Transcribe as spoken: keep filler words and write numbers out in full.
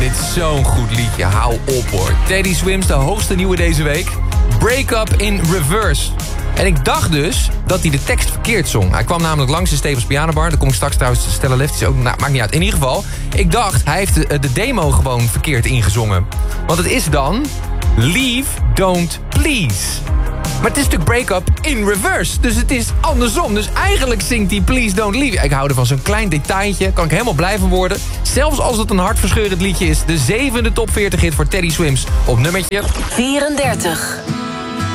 dit is zo'n goed liedje. Hou op hoor. Teddy Swims, de hoogste nieuwe deze week. Break Up in Reverse. En ik dacht dus dat hij de tekst verkeerd zong. Hij kwam namelijk langs de Stevens Pianobar. Daar kom ik straks trouwens Stella Lefties ook. Nou, maakt niet uit. In ieder geval, ik dacht, hij heeft de, de demo gewoon verkeerd ingezongen. Want het is dan Leave, Don't, Please. Maar het is natuurlijk break-up in reverse. Dus het is andersom. Dus eigenlijk zingt hij Please Don't Leave. Ik hou er van zo'n klein detailtje. Kan ik helemaal blij van worden. Zelfs als het een hartverscheurend liedje is. De zevende top veertig hit voor Teddy Swims op nummertje vierendertig.